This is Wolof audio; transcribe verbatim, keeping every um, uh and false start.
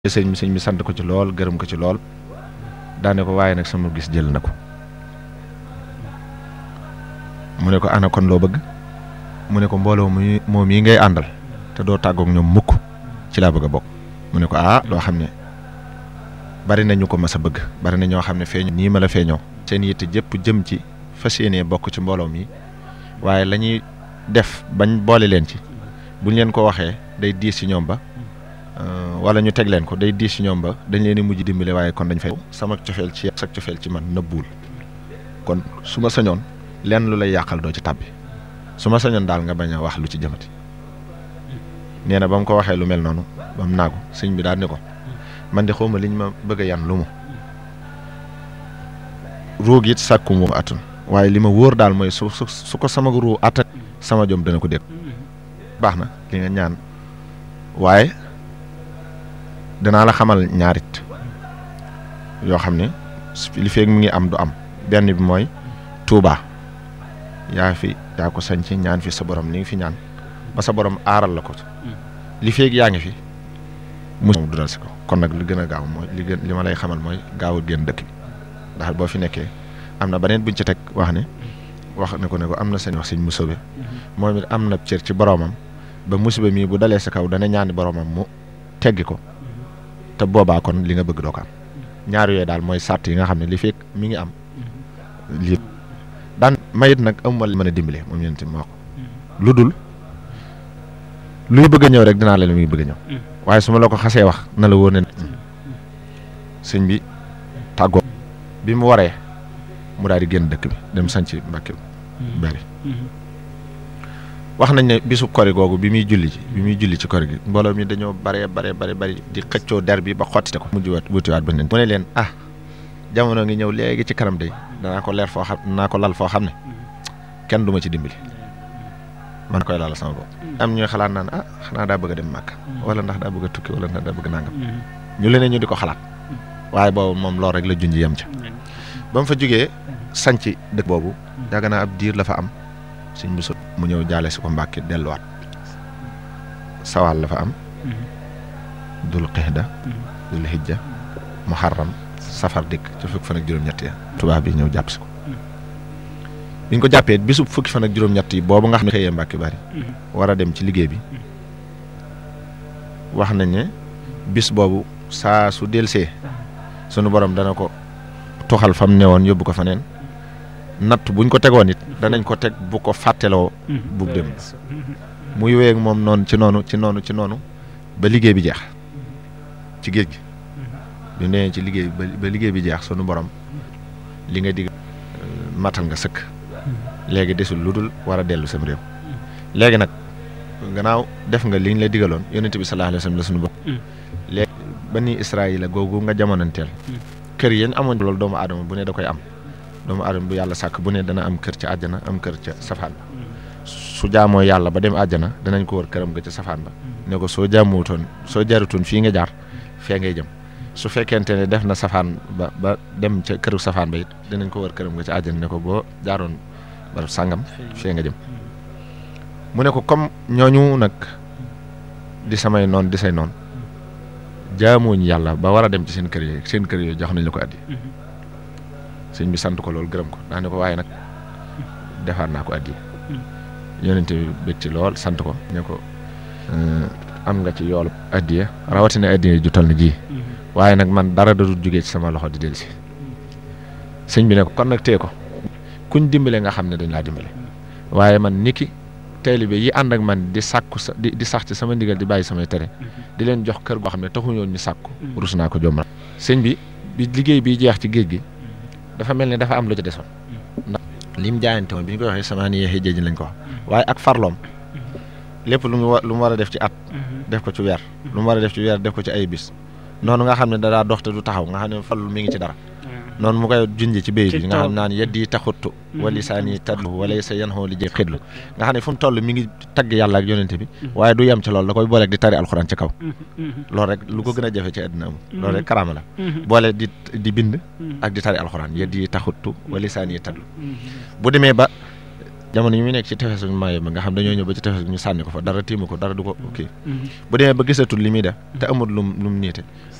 sëñ bi sëñ bi sant ko ci lool gërëm ko ci lool daane ko waaye nag sama gis jël na ko mu ne ko ana kon loo bëgg mu ne ko mbooloo mu moom yi ngay àndal te doo tàggoog ñoom mukk ci laa bëgg a bokk mu ne ko ah loo xam ne bari nañu ko mas a bëgg bari na ñoo xam ne feeñu nii ma la feeñoo seen yitte jëpp jëm ci fas yéenee bokk ci mbooloo mi waaye la ñuy def bañ boole leen ci buñ leen ko waxee day diis ci ñoom ba wala ñu teg leen ko day diis ci ñoom ba dañ leen di mujj dimbale waaye kon dañ fay sama cofeel ci sa cofeel ci man nëbbuwul kon su ma sañoon lenn lu lay yàqal doo ci tàbbi su ma sañoon daal nga bañ a wax lu ci jëmati nee na ba mu ko waxee lu mel noonu ba mu naagu sëñ bi daal ni ko man di xawma liñ ma bëgg a yan lu mu ruug it sàkku mu atun waaye li ma wóor daal mooy su su su ko sama ruu attan sama jom dana ko dégg baax na li nga ñaan waaye danaa la xamal ñaarit yoo xam ne li feeg mi ngi am du am benn bi mooy Touba yaa fi yaa ko sañ ci ñaan fi sa borom li nga fi ñaan ba sa borom aaral la ko li feeg yaa ngi fi mu du dal si ko kon nag li gën a gaaw mooy li gën li ma lay xamal mooy gaawul génn dëkk bi ndax boo fi nekkee am na beneen buñ ci teg wax ne wax ne ko ne ko am na seen wax sëñ musobe moom it am na cër ci boromam ba musiba mii bu dalee sa kaw dana ñaani boromam mu teggi ko te boobaa kon li nga bëgg doo ko am ñaar yooyu daal mooy sàrt yi nga xam ne li fekk mi ngi am lii daan mayit nag amuma mën a dimbale moom yéen tamit moo ko lu dul luy bëgg a ñëw rek dinaa leen mi ngi bëgg a ñëw waaye su ma la ko xasee wax na la wóor ne sëñ bi tàggoo bi mu waree mu daal di génn dëkk bi dem sanc Mbàkke bari wax nañ ne bisu kori googu bi muy julli ci bi muy julli ci kori gi mbooloo mi dañoo bare bare bare bari di xëccoo der bi ba xottite ko mujj waat wutiwaat ba mu ne leen ah jamono ngi ñëw léegi ci kanam day danaa ko leer foo xam danaa ko lal foo xam ne kenn du ma ci dimbali man koy laal sama bopp am ñuy xalaat naan ah xanaa daa bëgg a dem Màkka wala ndax daa bëgg a tukki wala ndax daa bëgg nangam ñu leneen ñu di ko xalaat waaye boobu moom loolu rek la junj yem ca ba mu fa jógee sanc dëkk boobu yàgg naa ab diir la fa am suñ bisu mu ñëw jaale si ko Mbàkke delluwaat sawaal la fa am dul qixda dul hijja muharram safar dikk ci fukki fan ak juróom-ñett ya tubaab bi ñëw jàpp si ko biñ ko jàppee bisu fukki fan ak juróom-ñett yi boobu nga xam ne xëyee Mbàkke bari war a dem ci liggéey bi wax nañ ne bis boobu saa su delsee sunu borom dana ko toxal fam ne woon yóbbu ko fa neen natt buñ ko tegoon it danañ ko teg bu ko fàtteloo bu dem muy wéy ak moom noonu ci noonu ci noonu ci noonu ba liggéey bi jeex ci géej gi bi nee ci liggéey ba liggéey bi jeex sunu borom li nga digg matal nga sëkk léegi desul lu dul war a dellu sam réew léegi nag gannaaw def nga liñ la digaloon yonent bi sallallahu alayhi wa sallam la sunu borom léegi bani Israayila googu nga jamonanteel kër yéen amoon loolu doomu aadama bu ne da koy am doomu aadama bu yàlla sàkk bu ne dana am kër ca àjjana am kër ca safaan ba su jaamoo yàlla ba dem àjjana danañ ko wër këram ga ca safaan ba ne ko soo jaamuwutoon soo jarutoon fii nga jaar fee ngay jëm su fekkente ne def na safaan ba ba dem ca këru safaan ba it danañ ko wër këram ga ca àjjana ne ko boo jaaroon barab sàngam fee nga jëm mu ne ko comme ñooñu nag di samay noon di say noon jaamuñ yàlla ba war a dem ci seen kër yooyu seen kër yooyu jox nañ la ko addi sëñ bi sant ko loolu gërëm ko daa ne ko waaye nag defaat naa ko addi yonente bi bëgg ci lool sant ko ne ko am nga ci yoolu addiya rawatina addiya ju toll na ji waaye nag man dara da dul jógee ci sama loxo di dellu si sëñ bi ne ko kon nag tee ko kuñ dimbale nga xam ne dañ laa dimbale waaye man niki taalibe yi ànd ak man di sàkku sa di di sax ci sama ndigal di bàyyi samay tere di leen jox kër goo xam ne taxuñoon ñu sàkku rus naa ko jommal sëñ bi bi liggéey bi jeex ci géej gi dafa mel ne dafa am lu ci desoon ndax lim jaayante woon bi ñu koy waxee sama ni yeexee jéej lañ ko wax waaye ak farloom lépp lu mu wa lu mu war a def ci at def ko ci weer lu mu war a def ci weer def ko ci ay bis noonu nga xam ne dadaa dox te du taxaw nga xam ne farlu mi ngi ci dara noonu mu koy junj ci béy bi nga xam naan yeddi taxuttu wali saani tadlu wala sa yan xoo li jëy xidlu nga xam ne fu mu toll mi ngi tagg yàlla ak yonente bi waaye du yem ci loolu da koy booleeg di tari alxuraan ci kaw loolu rek lu ko gën a jafe ci àddina amul loolu rek karaama la boole di di bind ak di tari alxuraan yeddi taxuttu wali saani tadlu bu demee ba jamono yi muy nekk ci tefesu Mayumba nga xam dañoo ñëw ba ci tefes ñu sànni ko fa dara tiimu ko dara du ko kii bu demee ba gisatul li muy def te amul lum lum niite